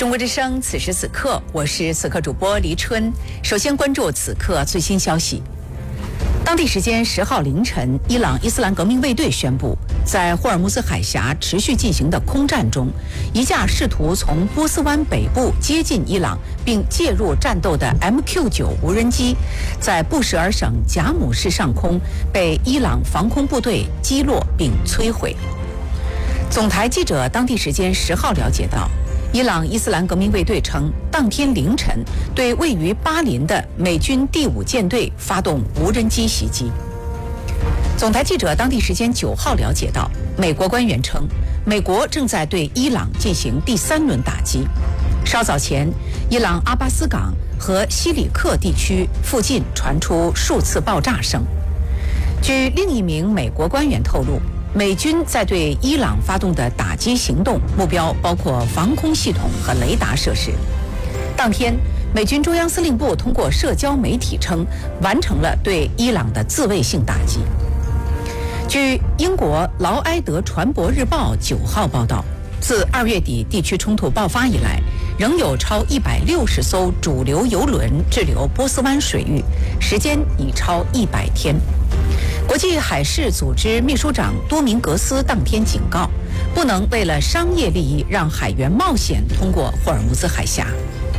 中国之声，此时此刻，我是此刻主播黎春。首先关注此刻最新消息。当地时间10号凌晨，伊朗伊斯兰革命卫队宣布，在霍尔木兹海峡持续进行的空战中，一架试图从波斯湾北部接近伊朗并介入战斗的 MQ-9 无人机，在布什尔省贾姆市上空被伊朗防空部队击落并摧毁。总台记者当地时间10号了解到，伊朗伊斯兰革命卫队称，当天凌晨对位于巴林的美军第5舰队发动无人机袭击。总台记者当地时间9号了解到，美国官员称，美国正在对伊朗进行第3轮打击。稍早前，伊朗阿巴斯港和西里克地区附近传出数次爆炸声。据另一名美国官员透露，美军在对伊朗发动的打击行动目标包括防空系统和雷达设施。当天，美军中央司令部通过社交媒体称，完成了对伊朗的自卫性打击。据英国劳埃德船舶日报9号报道，自2月底地区冲突爆发以来，仍有超160艘主流油轮滞留波斯湾水域，时间已超100天。国际海事组织秘书长多明格斯当天警告，不能为了商业利益让海员冒险通过霍尔木兹海峡。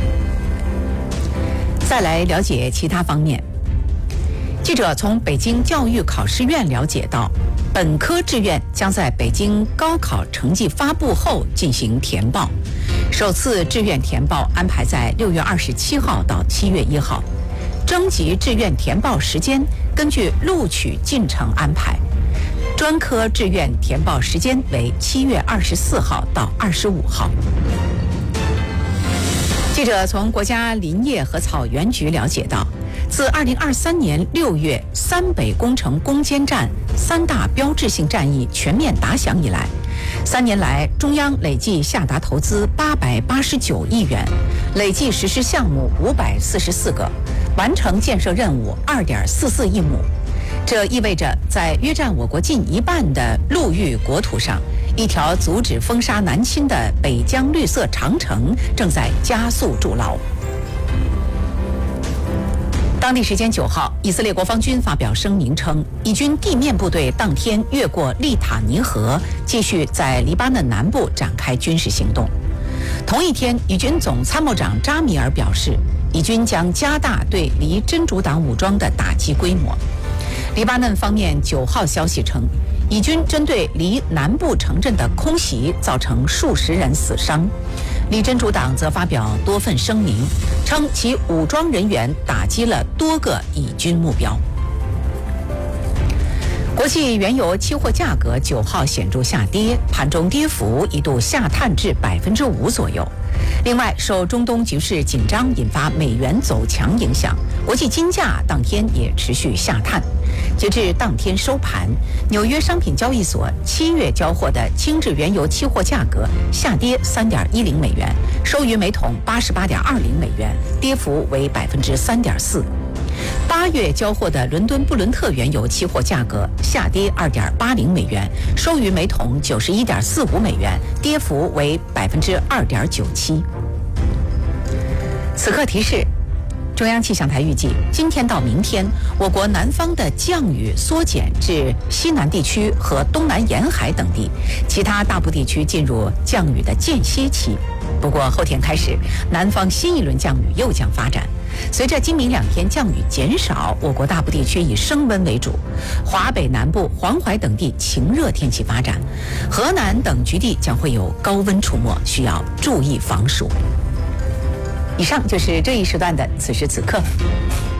再来了解其他方面。记者从北京教育考试院了解到，本科志愿将在北京高考成绩发布后进行填报，首次志愿填报安排在6月27号到7月1号。征集志愿填报时间根据录取进程安排，专科志愿填报时间为7月24号到25号。记者从国家林业和草原局了解到，自2023年6月三北工程攻坚战3大标志性战役全面打响以来，3年来中央累计下达投资889亿元，累计实施项目544个，完成建设任务2.44亿亩。这意味着在约占我国近一半的陆域国土上，一条阻止风沙南侵的北疆绿色长城正在加速筑牢。当地时间9号，以色列国防军发表声明称，以军地面部队当天越过利塔尼河，继续在黎巴嫩南部展开军事行动。同一天，以军总参谋长扎米尔表示，以军将加大对黎真主党武装的打击规模。黎巴嫩方面9号消息称，以军针对黎南部城镇的空袭造成数十人死伤。黎真主党则发表多份声明，称其武装人员打击了多个以军目标。国际原油期货价格9号显著下跌，盘中跌幅一度下探至5%左右。另外，受中东局势紧张引发美元走强影响，国际金价当天也持续下探。截至当天收盘，纽约商品交易所7月交货的轻质原油期货价格下跌3.10美元，收于每桶88.20美元，跌幅为3.4%。8月交货的伦敦布伦特原油期货价格下跌2.80美元，收于每桶91.45美元，跌幅为2.97%。此刻提示，中央气象台预计，今天到明天，我国南方的降雨缩减至西南地区和东南沿海等地，其他大部地区进入降雨的间歇期。不过后天开始，南方新一轮降雨又将发展。随着今明2天降雨减少，我国大部地区以升温为主，华北南部、黄淮等地晴热天气发展，河南等局地将会有高温出没，需要注意防暑。以上就是这一时段的此时此刻。